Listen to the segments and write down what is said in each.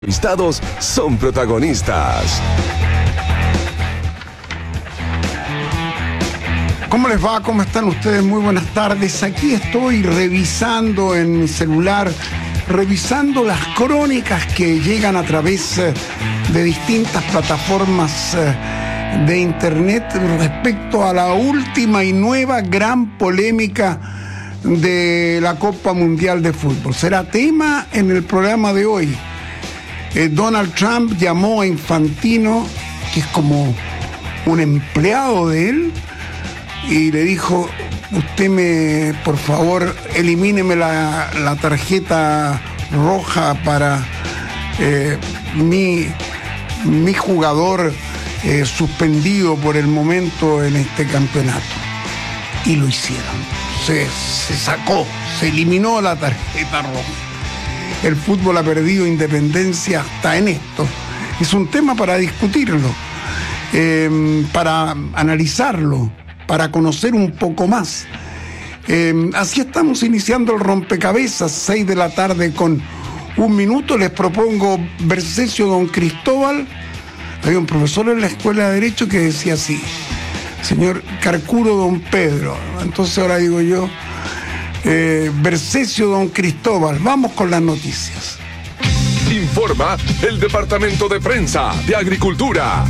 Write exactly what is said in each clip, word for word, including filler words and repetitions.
Entrevistados son protagonistas. ¿Cómo les va? ¿Cómo están ustedes? Muy buenas tardes. Aquí estoy revisando en mi celular, revisando las crónicas que llegan a través de distintas plataformas de internet respecto a la última y nueva gran polémica de la Copa Mundial de Fútbol. Será tema en el programa de hoy. Eh, Donald Trump llamó a Infantino, que es como un empleado de él, y le dijo: usted me, por favor, elimíneme la, la tarjeta roja para eh, mi, mi jugador eh, suspendido por el momento en este campeonato. Y lo hicieron. Se, se sacó, se eliminó la tarjeta roja. El fútbol ha perdido independencia hasta en esto. Es un tema para discutirlo, eh, para analizarlo, para conocer un poco más. Eh, así estamos iniciando el rompecabezas, seis de la tarde con un minuto. Les propongo Versesio Don Cristóbal. Había un profesor en la Escuela de Derecho que decía así: señor Carcuro Don Pedro. Entonces ahora digo yo, eh, Versesio Don Cristóbal. Vamos con las noticias. Informa el Departamento de Prensa de Agricultura.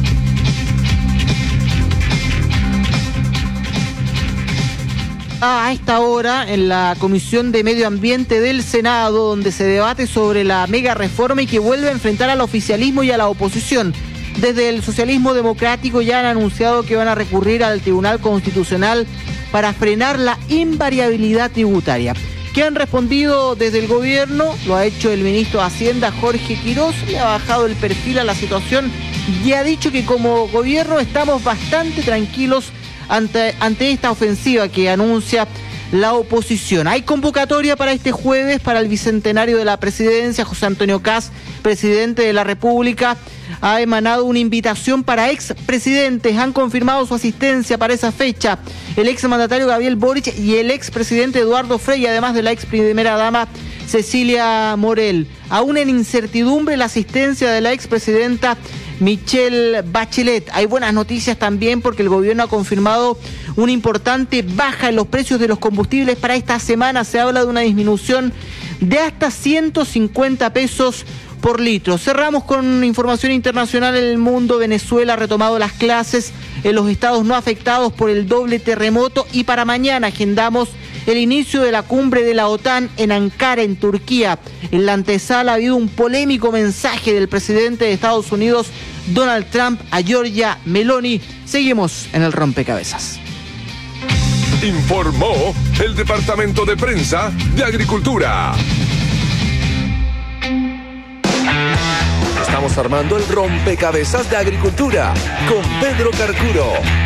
A esta hora en la Comisión de Medio Ambiente del Senado, donde se debate sobre la mega reforma y que vuelve a enfrentar al oficialismo y a la oposición. Desde el socialismo democrático ya han anunciado que van a recurrir al Tribunal Constitucional para frenar la invariabilidad tributaria. ¿Qué han respondido desde el gobierno? Lo ha hecho el ministro de Hacienda, Jorge Quirós, le ha bajado el perfil a la situación y ha dicho que como gobierno estamos bastante tranquilos ante, ante esta ofensiva que anuncia la oposición. Hay convocatoria para este jueves para el bicentenario de la presidencia. José Antonio Kast, presidente de la República, ha emanado una invitación para expresidentes. Han confirmado su asistencia para esa fecha el exmandatario Gabriel Boric y el expresidente Eduardo Frei, además de la ex primera dama Cecilia Morel. Aún en incertidumbre la asistencia de la expresidenta Michelle Bachelet. Hay buenas noticias también porque el gobierno ha confirmado una importante baja en los precios de los combustibles para esta semana. Se habla de una disminución de hasta ciento cincuenta pesos por litro. Cerramos con información internacional en el mundo. Venezuela ha retomado las clases en los estados no afectados por el doble terremoto y para mañana agendamos el inicio de la cumbre de la OTAN en Ankara, en Turquía. En la antesala ha habido un polémico mensaje del presidente de Estados Unidos, Donald Trump, a Giorgia Meloni. Seguimos en el rompecabezas. Informó el Departamento de Prensa de Agricultura. Estamos armando el rompecabezas de Agricultura con Pedro Carcuro.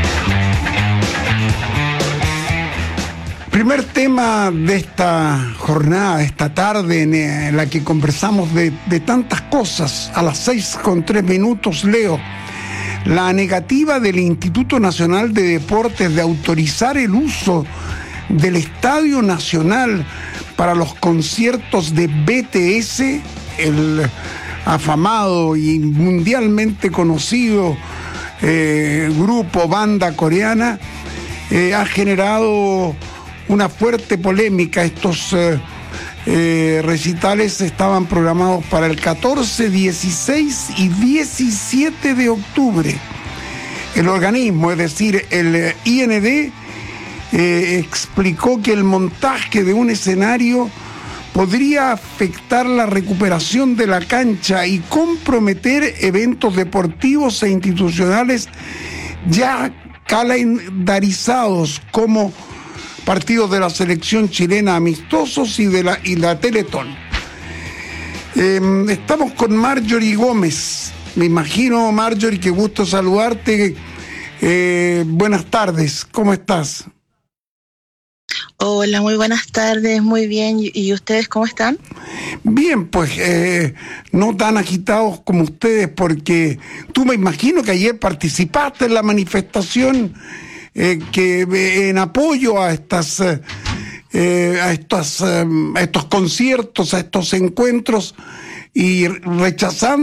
Primer tema de esta jornada, de esta tarde en la que conversamos de, de tantas cosas. A las seis con tres minutos leo: la negativa del Instituto Nacional de Deportes de autorizar el uso del Estadio Nacional para los conciertos de B T S, el afamado y mundialmente conocido eh, grupo, banda coreana, eh, ha generado una fuerte polémica. Estos eh, eh, recitales estaban programados para el catorce, dieciséis y diecisiete de octubre. El organismo, es decir, el I N D, eh, explicó que el montaje de un escenario podría afectar la recuperación de la cancha y comprometer eventos deportivos e institucionales ya calendarizados, como partidos de la selección chilena amistosos y de la, y la Teletón. Eh, estamos con Marjorie Gómez. Me imagino, Marjorie, qué gusto saludarte. Eh, buenas tardes, ¿cómo estás? Hola, muy buenas tardes, muy bien. ¿Y ustedes cómo están? Bien, pues eh, no tan agitados como ustedes, porque tú me imagino que ayer participaste en la manifestación eh, que eh, en apoyo a estas eh, a estos, eh, a estos conciertos, a estos encuentros y rechazando